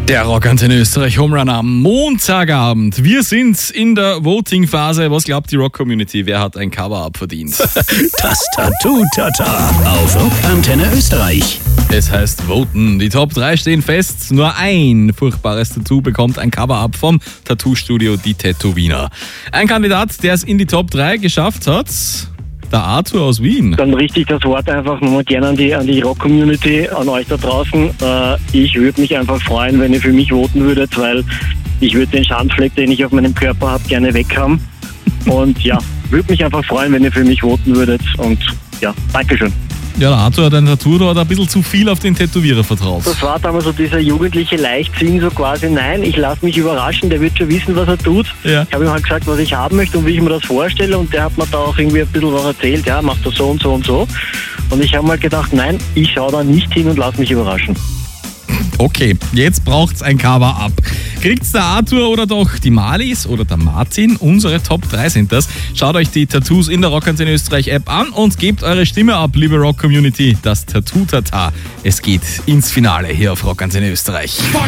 Der Rockantenne Österreich Home Run am Montagabend. Wir sind in der Voting-Phase. Was glaubt die Rock-Community? Wer hat ein Cover-Up verdient? Das Tattoo-Tata auf Rockantenne Österreich. Es heißt voten. Die Top 3 stehen fest. Nur ein furchtbares Tattoo bekommt ein Cover-Up vom Tattoo-Studio Die Tätowiner. Ein Kandidat, der es in die Top 3 geschafft hat, der Arthur aus Wien. Dann richte ich das Wort einfach nochmal gerne an die Rock-Community, an euch da draußen. Ich würde mich einfach freuen, wenn ihr für mich voten würdet, weil ich würde den Schandfleck, den ich auf meinem Körper habe, gerne weg haben. Und ja, würde mich einfach freuen, wenn ihr für mich voten würdet. Und ja, Dankeschön. Ja, der Arthur hat ein Tattoo, da hat ein bisschen zu viel auf den Tätowierer vertraut. Das war damals so dieser jugendliche Leichtsinn, so quasi, nein, ich lasse mich überraschen, der wird schon wissen, was er tut. Ja. Ich habe ihm halt gesagt, was ich haben möchte und wie ich mir das vorstelle, und der hat mir da auch irgendwie ein bisschen was erzählt, ja, mach das so und so und so. Und ich habe mal gedacht, nein, ich schaue da nicht hin und lasse mich überraschen. Okay, jetzt braucht's ein Cover-Up. Kriegt's der Arthur oder doch die Malis oder der Martin? Unsere Top 3 sind das. Schaut euch die Tattoos in der Rockantenne Österreich App an und gebt eure Stimme ab, liebe Rock-Community. Das Tattoo-Tata. Es geht ins Finale hier auf Rockantenne Österreich.